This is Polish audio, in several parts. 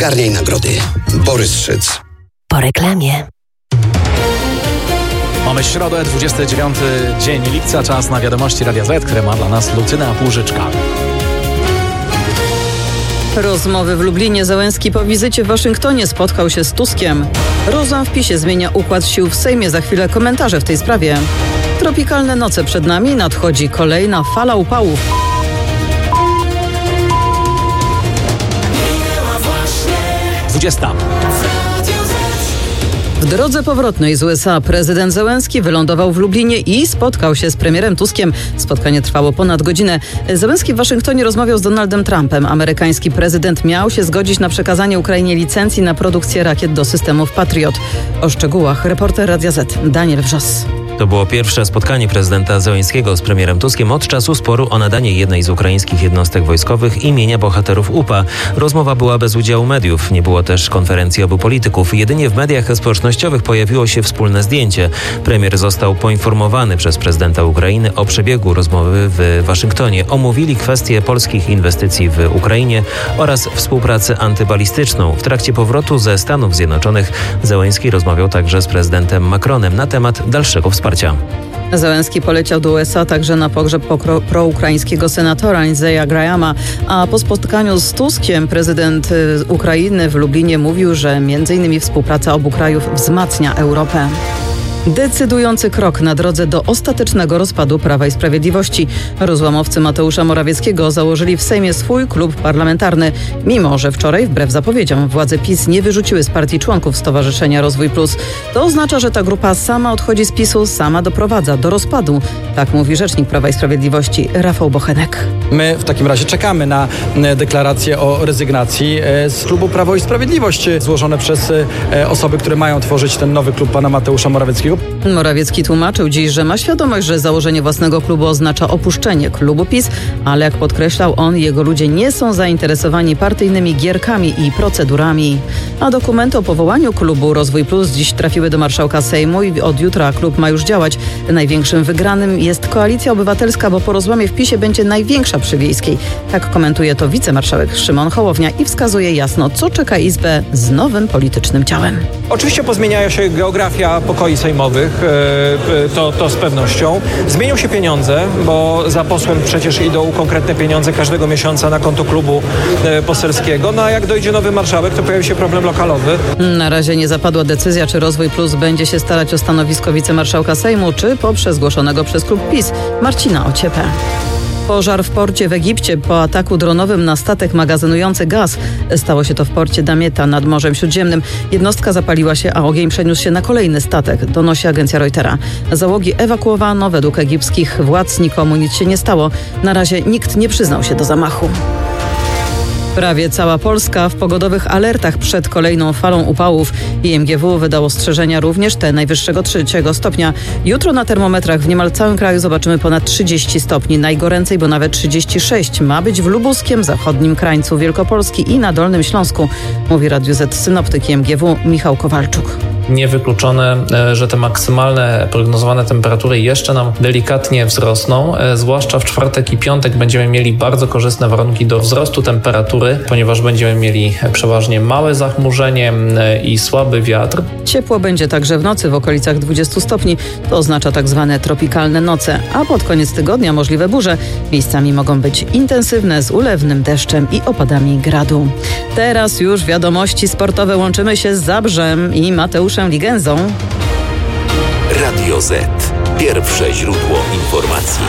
Zgarniaj nagrody. Borys Szyc. Po reklamie. Mamy środę, 29 dzień lipca, czas na wiadomości Radia Z, które ma dla nas Lucyna Półżyczka. Rozmowy w Lublinie. Zełenski po wizycie w Waszyngtonie spotkał się z Tuskiem. Rozum w PiSie zmienia układ sił w Sejmie. Za chwilę komentarze w tej sprawie. Tropikalne noce przed nami. Nadchodzi kolejna fala upałów. W drodze powrotnej z USA prezydent Zełenski wylądował w Lublinie i spotkał się z premierem Tuskiem. Spotkanie trwało ponad godzinę. Zełenski w Waszyngtonie rozmawiał z Donaldem Trumpem. Amerykański prezydent miał się zgodzić na przekazanie Ukrainie licencji na produkcję rakiet do systemów Patriot. O szczegółach reporter Radia Z Daniel Wrzos. To było pierwsze spotkanie prezydenta Zełenskiego z premierem Tuskiem od czasu sporu o nadanie jednej z ukraińskich jednostek wojskowych imienia bohaterów UPA. Rozmowa była bez udziału mediów. Nie było też konferencji obu polityków. Jedynie w mediach społecznościowych pojawiło się wspólne zdjęcie. Premier został poinformowany przez prezydenta Ukrainy o przebiegu rozmowy w Waszyngtonie. Omówili kwestie polskich inwestycji w Ukrainie oraz współpracę antybalistyczną. W trakcie powrotu ze Stanów Zjednoczonych Zełenski rozmawiał także z prezydentem Macronem na temat dalszego wsparcia. Zełenski poleciał do USA także na pogrzeb proukraińskiego senatora Lindsey'a Grahama, a po spotkaniu z Tuskiem prezydent Ukrainy w Lublinie mówił, że m.in. współpraca obu krajów wzmacnia Europę. Decydujący krok na drodze do ostatecznego rozpadu Prawa i Sprawiedliwości. Rozłamowcy Mateusza Morawieckiego założyli w Sejmie swój klub parlamentarny, mimo że wczoraj, wbrew zapowiedziom, władze PiS nie wyrzuciły z partii członków Stowarzyszenia Rozwój Plus. To oznacza, że ta grupa sama odchodzi z PiS-u, sama doprowadza do rozpadu. Tak mówi rzecznik Prawa i Sprawiedliwości Rafał Bochenek. My w takim razie czekamy na deklarację o rezygnacji z klubu Prawo i Sprawiedliwość złożone przez osoby, które mają tworzyć ten nowy klub pana Mateusza Morawieckiego. Morawiecki tłumaczył dziś, że ma świadomość, że założenie własnego klubu oznacza opuszczenie klubu PiS, ale jak podkreślał on, jego ludzie nie są zainteresowani partyjnymi gierkami i procedurami. A dokumenty o powołaniu klubu Rozwój Plus dziś trafiły do marszałka Sejmu i od jutra klub ma już działać. Największym wygranym jest Koalicja Obywatelska, bo po rozłamie w PiSie będzie największa przy Wiejskiej. Tak komentuje to wicemarszałek Szymon Hołownia i wskazuje jasno, co czeka Izbę z nowym politycznym ciałem. Oczywiście pozmieniała się geografia pokoi sejmowych, to z pewnością. Zmienią się pieniądze, bo za posłem przecież idą konkretne pieniądze każdego miesiąca na konto klubu poselskiego. No a jak dojdzie nowy marszałek, to pojawi się problem lokalowy. Na razie nie zapadła decyzja, czy Rozwój Plus będzie się starać o stanowisko wicemarszałka Sejmu, czy poprzez zgłoszonego przez klub PiS Marcina Ociepę. Pożar w porcie w Egipcie po ataku dronowym na statek magazynujący gaz. Stało się to w porcie Damietta nad Morzem Śródziemnym. Jednostka zapaliła się, a ogień przeniósł się na kolejny statek, donosi agencja Reutera. Załogi ewakuowano. Według egipskich władz nikomu nic się nie stało. Na razie nikt nie przyznał się do zamachu. Prawie cała Polska w pogodowych alertach przed kolejną falą upałów. IMGW wydał ostrzeżenia również te najwyższego 3 stopnia. Jutro na termometrach w niemal całym kraju zobaczymy ponad 30 stopni. Najgoręcej, bo nawet 36 ma być w lubuskiem, zachodnim krańcu Wielkopolski i na Dolnym Śląsku, mówi Radiu Z synoptyk IMGW Michał Kowalczuk. Niewykluczone, że te maksymalne prognozowane temperatury jeszcze nam delikatnie wzrosną. Zwłaszcza w czwartek i piątek będziemy mieli bardzo korzystne warunki do wzrostu temperatury, ponieważ będziemy mieli przeważnie małe zachmurzenie i słaby wiatr. Ciepło będzie także w nocy w okolicach 20 stopni. To oznacza tak zwane tropikalne noce. A pod koniec tygodnia możliwe burze. Miejscami mogą być intensywne z ulewnym deszczem i opadami gradu. Teraz już wiadomości sportowe. Łączymy się z Zabrzem i Mateuszem Ligenzą. Radio Z. Pierwsze źródło informacji.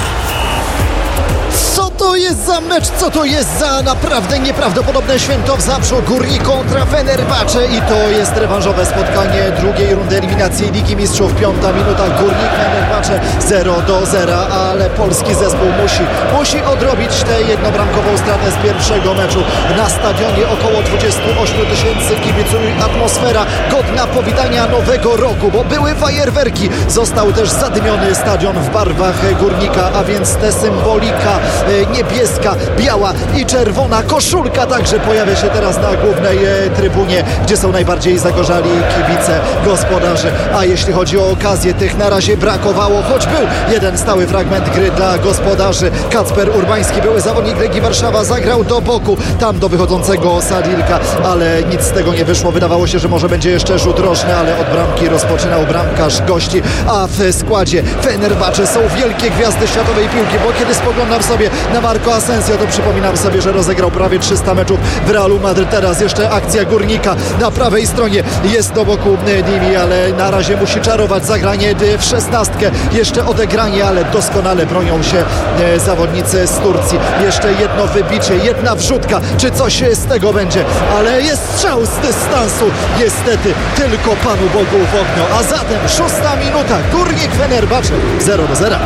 Co to jest za mecz? Co to jest za naprawdę nieprawdopodobne święto w Zabrzu? Górnik kontra Fenerbahce i to jest rewanżowe spotkanie drugiej rundy eliminacji Ligi Mistrzów. 5. minuta, Górnik Fenerbahce 0-0, ale polski zespół musi odrobić tę jednobramkową stratę z pierwszego meczu. Na stadionie około 28 000 kibiców i atmosfera godna powitania nowego roku, bo były fajerwerki. Został też zadymiony stadion w barwach Górnika, a więc tę symbolika niebieska, biała i czerwona koszulka także pojawia się teraz na głównej trybunie, gdzie są najbardziej zagorzali kibice gospodarzy. A jeśli chodzi o okazję, tych na razie brakowało, choć był jeden stały fragment gry dla gospodarzy. Kacper Urbański, były zawodnik Legii Warszawa, zagrał do boku, tam do wychodzącego Sadilka, ale nic z tego nie wyszło. Wydawało się, że może będzie jeszcze rzut rożny, ale od bramki rozpoczynał bramkarz gości. A w składzie Fenerbahce są wielkie gwiazdy światowej piłki, bo kiedy spoglądam sobie na Marco Asensio, to przypominam sobie, że rozegrał prawie 300 meczów w Realu Madryt. Teraz jeszcze akcja Górnika na prawej stronie, jest do boku Dimi, ale na razie musi czarować zagranie w 16. Jeszcze odegranie, ale doskonale bronią się zawodnicy z Turcji. Jeszcze jedno wybicie, jedna wrzutka, czy coś z tego będzie, ale jest strzał z dystansu, niestety tylko Panu Bogu w okno. A zatem 6. minuta, Górnik Fenerbahce 0-0.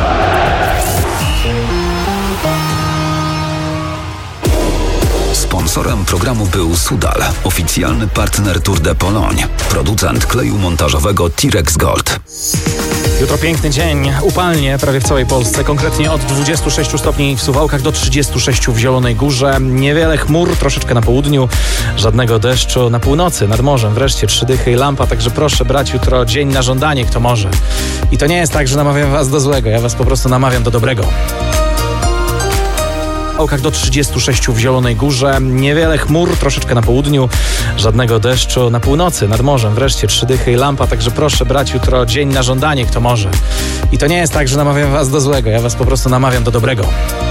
Sponsorem programu był Sudal, oficjalny partner Tour de Pologne, producent kleju montażowego Tirex Gold. Jutro piękny dzień, upalnie prawie w całej Polsce, konkretnie od 26 stopni w Suwałkach do 36 w Zielonej Górze. Niewiele chmur, troszeczkę na południu, żadnego deszczu na północy, nad morzem. Wreszcie 3 dychy i lampa, także proszę brać jutro dzień na żądanie, kto może. I to nie jest tak, że namawiam was do złego, ja was po prostu namawiam do dobrego. Do 36 w Zielonej Górze, niewiele chmur, troszeczkę na południu, żadnego deszczu na północy, nad morzem. Wreszcie 3 dychy i lampa, także proszę brać jutro dzień na żądanie, kto może. I to nie jest tak, że namawiam was do złego, ja was po prostu namawiam do dobrego.